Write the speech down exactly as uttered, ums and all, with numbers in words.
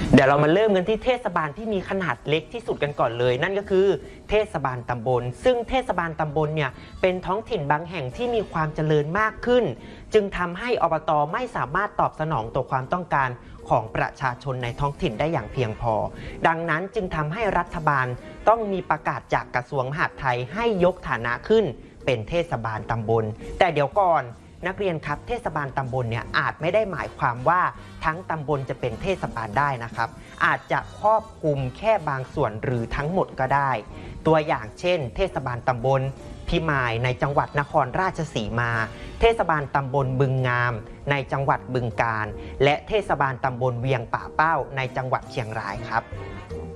เดี๋ยวเรามาเริ่มกันที่เทศบาลที่มีขนาดเล็กที่สุดกันก่อนเลยนั่นก็คือเทศบาลตำบลซึ่งเทศบาลตำบลเนี่ยเป็นท้องถิ่นบางแห่งที่มีความเจริญมากขึ้นจึงทำให้อบต.ไม่สามารถตอบสนองต่อความต้องการของประชาชนในท้องถิ่นได้อย่างเพียงพอดังนั้นจึงทำให้รัฐบาลต้องมีประกาศจากกระทรวงมหาดไทยให้ยกฐานะขึ้นเป็นเทศบาลตำบลแต่เดี๋ยวก่อนนักเรียนครับเทศบาลตำบลเนี่ยอาจไม่ได้หมายความว่าทั้งตำบลจะเป็นเทศบาลได้นะครับอาจจะครอบคลุมแค่บางส่วนหรือทั้งหมดก็ได้ตัวอย่างเช่นเทศบาลตำบลพิมายในจังหวัดนครราชสีมาเทศบาลตำบลบึงงามในจังหวัดบึงกาฬและเทศบาลตำบลเวียงป่าเป้าในจังหวัดเชียงรายครับ